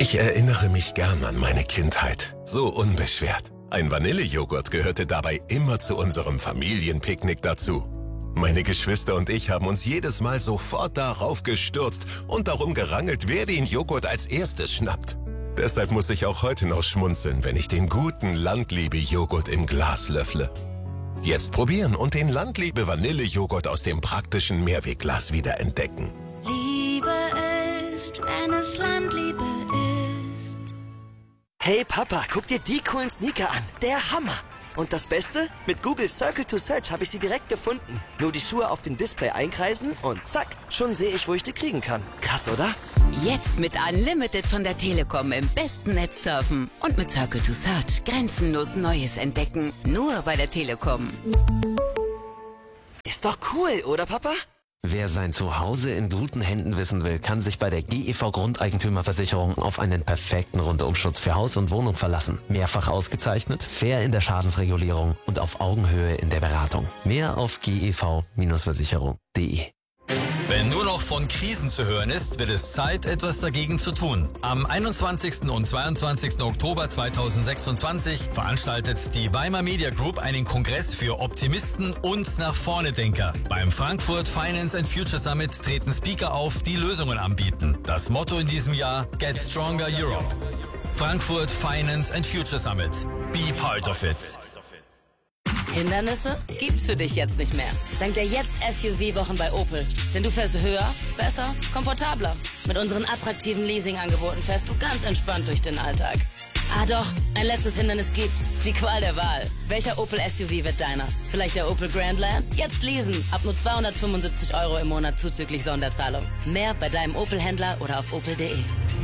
Ich erinnere mich gern an meine Kindheit. So unbeschwert. Ein Vanillejoghurt gehörte dabei immer zu unserem Familienpicknick dazu. Meine Geschwister und ich haben uns jedes Mal sofort darauf gestürzt und darum gerangelt, wer den Joghurt als erstes schnappt. Deshalb muss ich auch heute noch schmunzeln, wenn ich den guten Landliebe-Joghurt im Glas löffle. Jetzt probieren und den Landliebe-Vanillejoghurt aus dem praktischen Mehrwegglas wieder entdecken. Liebe ist, wenn es Landliebe ist. Hey Papa, guck dir die coolen Sneaker an. Der Hammer. Und das Beste? Mit Google Circle to Search habe ich sie direkt gefunden. Nur die Schuhe auf dem Display einkreisen und zack, schon sehe ich, wo ich die kriegen kann. Krass, oder? Jetzt mit Unlimited von der Telekom im besten Netz surfen. Und mit Circle to Search grenzenlos Neues entdecken. Nur bei der Telekom. Ist doch cool, oder Papa? Wer sein Zuhause in guten Händen wissen will, kann sich bei der GEV Grundeigentümerversicherung auf einen perfekten Rundumschutz für Haus und Wohnung verlassen. Mehrfach ausgezeichnet, fair in der Schadensregulierung und auf Augenhöhe in der Beratung. Mehr auf gev-versicherung.de. Wenn nur noch von Krisen zu hören ist, wird es Zeit, etwas dagegen zu tun. Am 21. und 22. Oktober 2026 veranstaltet die Weimar Media Group einen Kongress für Optimisten und Nach-Vorne-Denker. Beim Frankfurt Finance and Future Summit treten Speaker auf, die Lösungen anbieten. Das Motto in diesem Jahr: Get Stronger Europe. Frankfurt Finance and Future Summit. Be part of it. Hindernisse gibt's für dich jetzt nicht mehr. Dank der Jetzt-SUV-Wochen bei Opel. Denn du fährst höher, besser, komfortabler. Mit unseren attraktiven Leasing-Angeboten fährst du ganz entspannt durch den Alltag. Ah doch, ein letztes Hindernis gibt's. Die Qual der Wahl. Welcher Opel-SUV wird deiner? Vielleicht der Opel Grandland? Jetzt leasen. Ab nur 275 € im Monat zuzüglich Sonderzahlung. Mehr bei deinem Opel-Händler oder auf opel.de.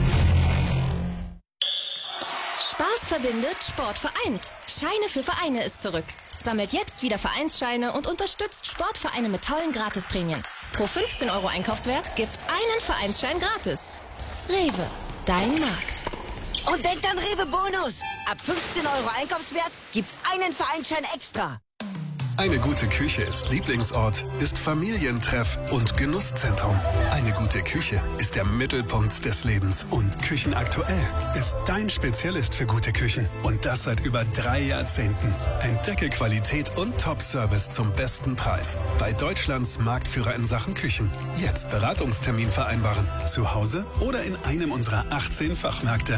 Spaß verbindet, Sport vereint. Scheine für Vereine ist zurück. Sammelt jetzt wieder Vereinsscheine und unterstützt Sportvereine mit tollen Gratisprämien. Pro 15 € Einkaufswert gibt's einen Vereinsschein gratis. Rewe, dein Markt. Und denkt an Rewe Bonus. Ab 15 € Einkaufswert gibt's einen Vereinsschein extra. Eine gute Küche ist Lieblingsort, ist Familientreff und Genusszentrum. Eine gute Küche ist der Mittelpunkt des Lebens. Und Küchenaktuell ist dein Spezialist für gute Küchen. Und das seit über 3 Jahrzehnten. Entdecke Qualität und Top-Service zum besten Preis. Bei Deutschlands Marktführer in Sachen Küchen. Jetzt Beratungstermin vereinbaren. Zu Hause oder in einem unserer 18 Fachmärkte.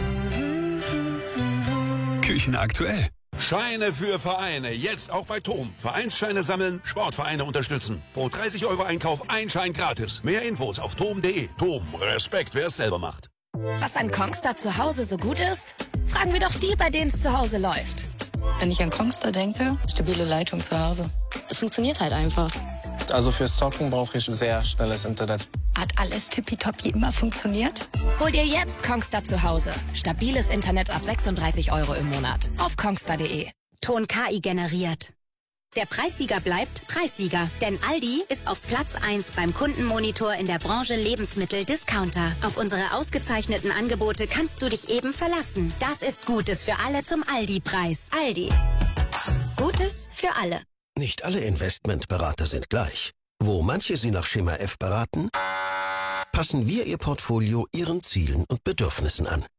Küchenaktuell. Scheine für Vereine, jetzt auch bei TOM. Vereinsscheine sammeln, Sportvereine unterstützen. Pro 30 € Einkauf ein Schein gratis. Mehr Infos auf tom.de. TOM, Respekt, wer es selber macht. Was an Kongstar zu Hause so gut ist? Fragen wir doch die, bei denen es zu Hause läuft. Wenn ich an Kongstar denke, stabile Leitung zu Hause. Es funktioniert halt einfach. Also fürs Zocken brauche ich sehr schnelles Internet. Hat alles tippitoppi immer funktioniert? Hol dir jetzt Kongstar zu Hause. Stabiles Internet ab 36 € im Monat. Auf kongstar.de. Ton KI generiert. Der Preissieger bleibt Preissieger, denn Aldi ist auf Platz 1 beim Kundenmonitor in der Branche Lebensmittel-Discounter. Auf unsere ausgezeichneten Angebote kannst du dich eben verlassen. Das ist Gutes für alle zum Aldi-Preis. Aldi. Gutes für alle. Nicht alle Investmentberater sind gleich. Wo manche Sie nach Schema F beraten, passen wir Ihr Portfolio Ihren Zielen und Bedürfnissen an.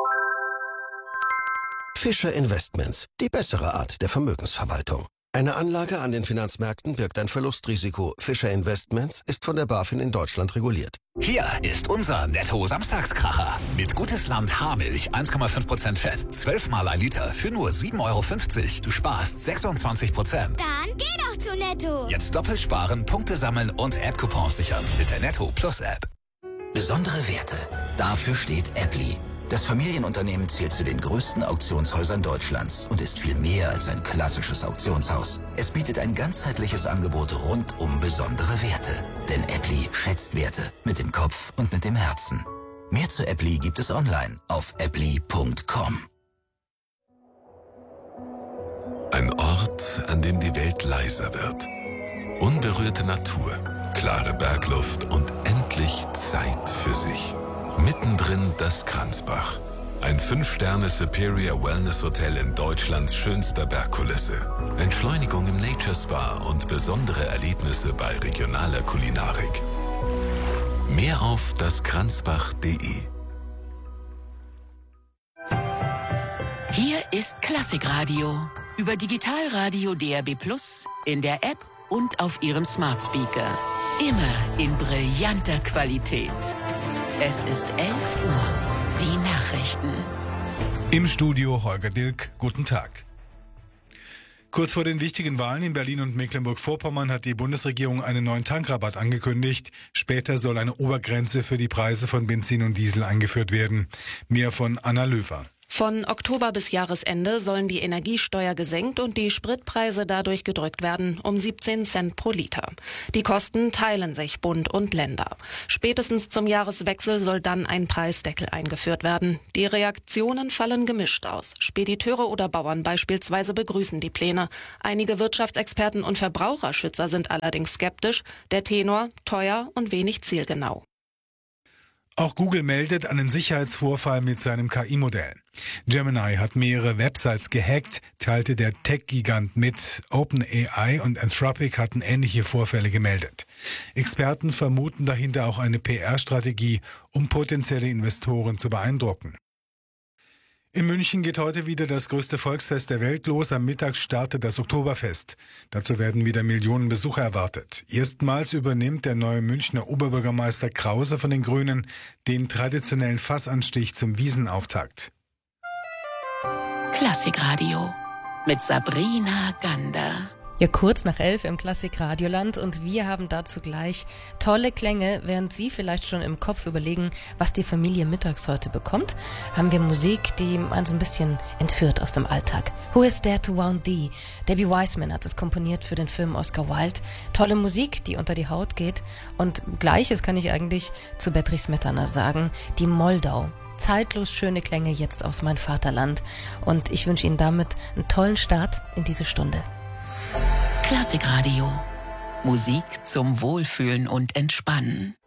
Fischer Investments, die bessere Art der Vermögensverwaltung. Eine Anlage an den Finanzmärkten birgt ein Verlustrisiko. Fischer Investments ist von der BaFin in Deutschland reguliert. Hier ist unser Netto-Samstagskracher. Mit Gutes Land Haarmilch, 1,5% Fett, 12 mal 1 Liter für nur 7,50 €. Du sparst 26%. Dann geh doch zu Netto. Jetzt doppelt sparen, Punkte sammeln und App-Coupons sichern mit der Netto Plus App. Besondere Werte. Dafür steht Appli. Das Familienunternehmen zählt zu den größten Auktionshäusern Deutschlands und ist viel mehr als ein klassisches Auktionshaus. Es bietet ein ganzheitliches Angebot rund um besondere Werte. Denn Appli schätzt Werte mit dem Kopf und mit dem Herzen. Mehr zu Appli gibt es online auf appli.com. Ein Ort, an dem die Welt leiser wird. Unberührte Natur, klare Bergluft und endlich Zeit für sich. Mittendrin das Kranzbach. Ein 5-Sterne Superior Wellness Hotel in Deutschlands schönster Bergkulisse. Entschleunigung im Nature Spa und besondere Erlebnisse bei regionaler Kulinarik. Mehr auf daskranzbach.de. Hier ist Klassikradio. Über Digitalradio DAB+, in der App und auf Ihrem Smart Speaker. Immer in brillanter Qualität. Es ist 11 Uhr. Die Nachrichten. Im Studio Holger Dilk. Guten Tag. Kurz vor den wichtigen Wahlen in Berlin und Mecklenburg-Vorpommern hat die Bundesregierung einen neuen Tankrabatt angekündigt. Später soll eine Obergrenze für die Preise von Benzin und Diesel eingeführt werden. Mehr von Anna Löwer. Von Oktober bis Jahresende sollen die Energiesteuer gesenkt und die Spritpreise dadurch gedrückt werden, um 17 Cent pro Liter. Die Kosten teilen sich Bund und Länder. Spätestens zum Jahreswechsel soll dann ein Preisdeckel eingeführt werden. Die Reaktionen fallen gemischt aus. Spediteure oder Bauern beispielsweise begrüßen die Pläne. Einige Wirtschaftsexperten und Verbraucherschützer sind allerdings skeptisch. Der Tenor: teuer und wenig zielgenau. Auch Google meldet einen Sicherheitsvorfall mit seinem KI-Modell. Gemini hat mehrere Websites gehackt, teilte der Tech-Gigant mit. OpenAI und Anthropic hatten ähnliche Vorfälle gemeldet. Experten vermuten dahinter auch eine PR-Strategie, um potenzielle Investoren zu beeindrucken. In München geht heute wieder das größte Volksfest der Welt los. Am Mittag startet das Oktoberfest. Dazu werden wieder Millionen Besucher erwartet. Erstmals übernimmt der neue Münchner Oberbürgermeister Krause von den Grünen den traditionellen Fassanstich zum Wiesenauftakt. Klassikradio mit Sabrina Gander. Ja, kurz nach 11 im Klassik-Radioland und wir haben dazu gleich tolle Klänge. Während Sie vielleicht schon im Kopf überlegen, was die Familie mittags heute bekommt, haben wir Musik, die einen so ein bisschen entführt aus dem Alltag. Who is there to wound thee? Debbie Wiseman hat es komponiert für den Film Oscar Wilde. Tolle Musik, die unter die Haut geht. Und Gleiches kann ich eigentlich zu Bedřich Smetana sagen. Die Moldau. Zeitlos schöne Klänge jetzt aus mein Vaterland. Und ich wünsche Ihnen damit einen tollen Start in diese Stunde. Klassikradio. Musik zum Wohlfühlen und Entspannen.